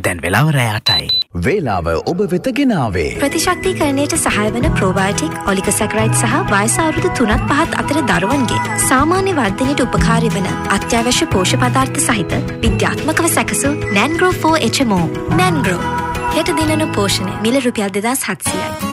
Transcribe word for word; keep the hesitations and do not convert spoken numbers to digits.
දැන් වෙලාව රෑ අටයි. වේලාව ඔබ වෙත ගෙනාවේ. ප්‍රතිශක්තිකරණයට සහාය වන ප්‍රෝබයෝටික් ඔලිගොසැකරයිඩ් සහ වයස අවුරුදු තුනත් පහත් අතර දරුවන්ගේ සාමාන්‍ය වර්ධනයට උපකාරී වන අත්‍යවශ්‍ය පෝෂ්‍ය පදාර්ථ සහිත විද්‍යාත්මකව සැකසූ නැන්ග්‍රෝ ෆෝර් එච් එම් ඕ. නැන්ග්‍රෝ හෙට දිනන පෝෂණය මිල රුපියල් දෙදාස් හත්සියයි.